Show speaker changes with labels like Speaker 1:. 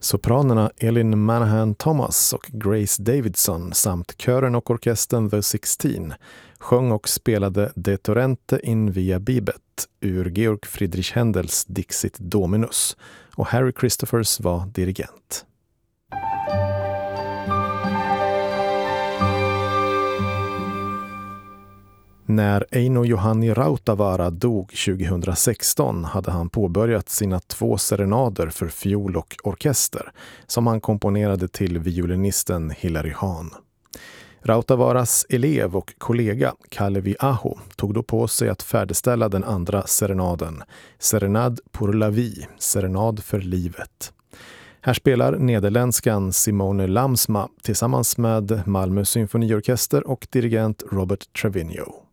Speaker 1: Sopranerna Elin Manahan Thomas och Grace Davidson samt kören och orkestern The 16 sjöng och spelade De Torrente in via Bibet ur Georg Friedrich Händels Dixit Dominus, och Harry Christophers var dirigent. När Eino Johanni Rautavaara dog 2016 hade han påbörjat sina 2 serenader för fiol och orkester som han komponerade till violinisten Hilary Hahn. Rautavaaras elev och kollega Kalevi Aho tog då på sig att färdigställa den andra serenaden, Serenade pour la vie, serenad för livet. Här spelar nederländskan Simone Lamsma tillsammans med Malmö symfoniorkester och dirigent Robert Trevino.